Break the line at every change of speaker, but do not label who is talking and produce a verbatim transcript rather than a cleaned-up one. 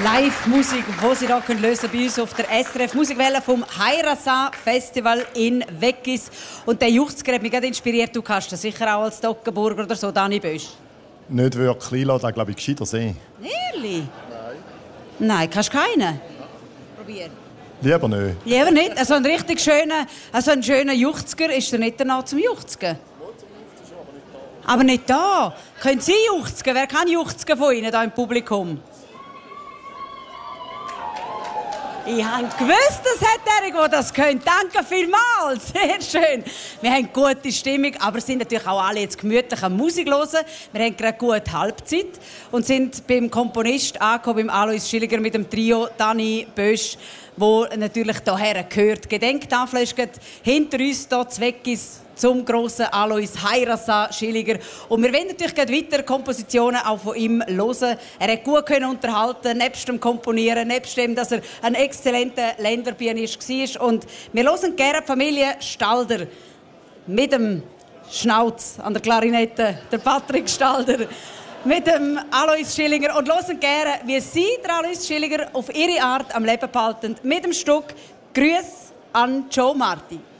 Live-Musik, die Sie hier lösen bei uns auf der S R F Musikwelle vom Heirasan Festival in Weggis. Und der Juchzger hat mich gerade inspiriert. Du kannst das sicher auch als Toggenburger oder so, Dani Bösch.
Nicht wirklich, da glaube ich gescheiter sehen.
Ehrlich? Nein. Nein, kannst du keinen? Ja. Probier.
Lieber nicht.
Lieber nicht. Also ein richtig schöner, also ein schöner Juchzger ist der nicht danach zum Juchzen. Aber nicht da. Können Sie juchzen? Wer kann juchzen von Ihnen hier im Publikum? Ich habe gewusst, dass er der das könnte. Danke vielmals. Sehr schön. Wir haben gute Stimmung, aber sind natürlich auch alle jetzt gemütlich am Musik hören. Wir haben gerade gut Halbzeit und sind beim Komponist angekommen, beim Alois Schilliger mit dem Trio Dani Bösch, wo natürlich hierher gehört. Die Gedenktafel ist gerade hinter uns hier zu Weggis zum grossen Alois Heirasan Schilliger. Und wir wollen natürlich gleich weiter Kompositionen auch von ihm hören. Er hat gut können unterhalten, nebst dem Komponieren, nebst dem, dass er ein exzellenter Länderpianist war. Und wir hören gerne die Familie Stalder mit dem Schnauz an der Klarinette, der Patrick Stalder, mit dem Alois Schilliger. Und hören gerne, wie sie, der Alois Schilliger, auf ihre Art am Leben behalten, mit dem Stück «Grüß an Joe Marti».